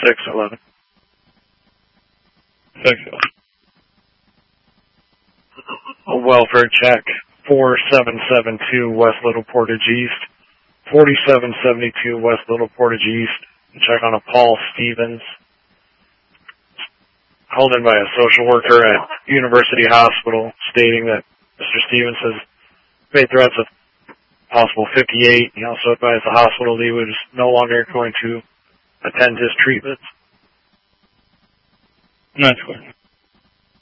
611. 611. A welfare check, 4772 West Little Portage East. 4772 West Little Portage East. Check on a Paul Stevens. Called in by a social worker at University Hospital stating that Mr. Stevens has made threats of possible 58. He also advised the hospital that he was no longer going to attend his treatments. That's good.